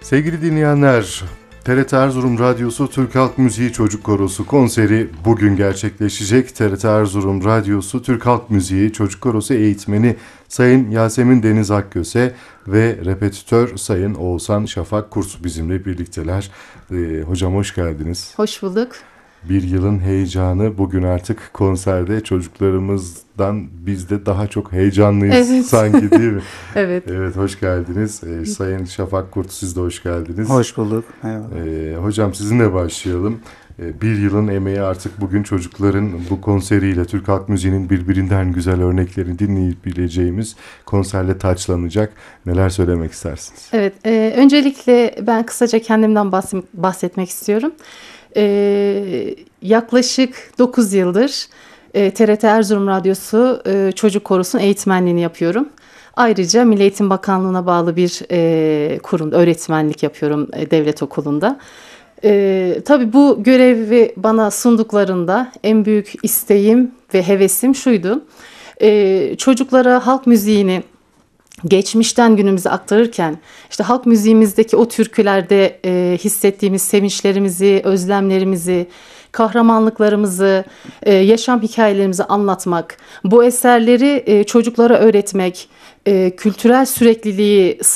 Sevgili dinleyenler, TRT Erzurum Radyosu Türk Halk Müziği Çocuk Korosu konseri bugün gerçekleşecek. TRT Erzurum Radyosu Türk Halk Müziği Çocuk Korosu eğitmeni Sayın Yasemin Deniz Akgöse ve repetitör Sayın Oğuzhan Şafak Kurs bizimle birlikteler. Hocam hoş geldiniz. Hoş bulduk. Bir yılın heyecanı bugün artık konserde çocuklarımızdan biz de daha çok heyecanlıyız sanki değil mi? Evet. Evet, hoş geldiniz. Sayın Şafak Kurt, siz de hoş geldiniz. Hoş bulduk. Hocam sizinle başlayalım. Bir yılın emeği artık bugün çocukların bu konseriyle Türk Halk Müziği'nin birbirinden güzel örneklerini dinleyebileceğimiz konserle taçlanacak. Neler söylemek istersiniz? Evet, öncelikle ben kısaca kendimden bahsetmek istiyorum. Yaklaşık 9 yıldır TRT Erzurum Radyosu Çocuk Korosu'nun eğitmenliğini yapıyorum. Ayrıca Milli Eğitim Bakanlığı'na bağlı bir kurumda öğretmenlik yapıyorum devlet okulunda. Tabii bu görevi bana sunduklarında en büyük isteğim ve hevesim şuydu. Çocuklara halk müziğini geçmişten günümüze aktarırken işte halk müziğimizdeki o türkülerde hissettiğimiz sevinçlerimizi, özlemlerimizi, kahramanlıklarımızı, yaşam hikayelerimizi anlatmak, bu eserleri çocuklara öğretmek, kültürel sürekliliği